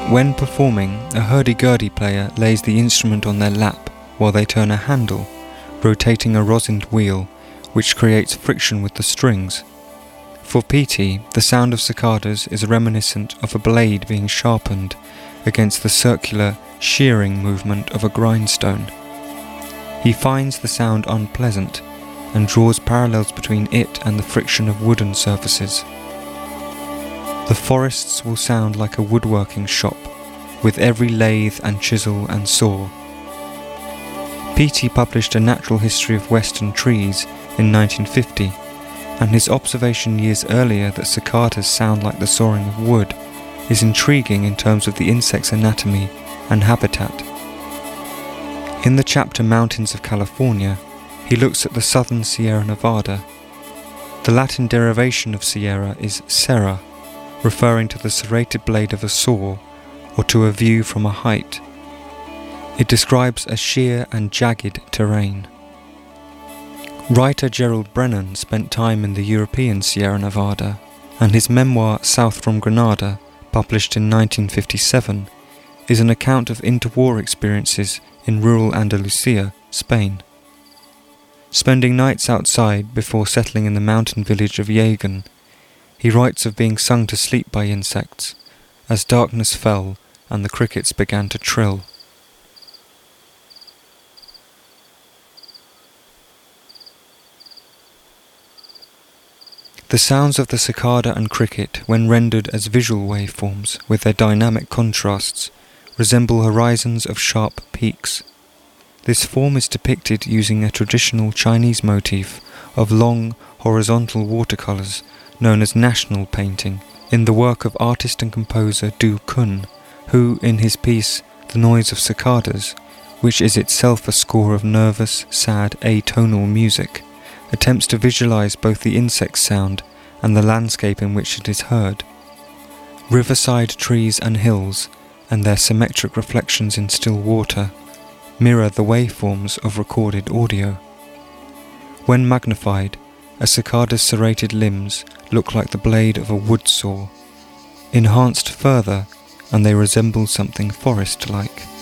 When performing, a hurdy-gurdy player lays the instrument on their lap while they turn a handle, rotating a rosined wheel, which creates friction with the strings. For Petey, the sound of cicadas is reminiscent of a blade being sharpened against the circular, shearing movement of a grindstone. He finds the sound unpleasant and draws parallels between it and the friction of wooden surfaces. The forests will sound like a woodworking shop, with every lathe and chisel and saw. Petey published A Natural History of Western Trees in 1950, and his observation years earlier that cicadas sound like the sawing of wood is intriguing in terms of the insect's anatomy and habitat. In the chapter Mountains of California, he looks at the southern Sierra Nevada. The Latin derivation of Sierra is serra, referring to the serrated blade of a saw or to a view from a height. It describes a sheer and jagged terrain. Writer Gerald Brennan spent time in the European Sierra Nevada, and his memoir South from Granada, published in 1957, is an account of interwar experiences in rural Andalusia, Spain. Spending nights outside before settling in the mountain village of Jagan, he writes of being sung to sleep by insects, as darkness fell and the crickets began to trill. The sounds of the cicada and cricket, when rendered as visual waveforms with their dynamic contrasts, resemble horizons of sharp peaks. This form is depicted using a traditional Chinese motif of long, horizontal watercolours known as national painting, in the work of artist and composer Du Kun, who, in his piece The Noise of Cicadas, which is itself a score of nervous, sad, atonal music, attempts to visualize both the insect sound and the landscape in which it is heard. Riverside trees and hills, and their symmetric reflections in still water, mirror the waveforms of recorded audio. When magnified, a cicada's serrated limbs look like the blade of a wood saw. Enhanced further, and they resemble something forest-like.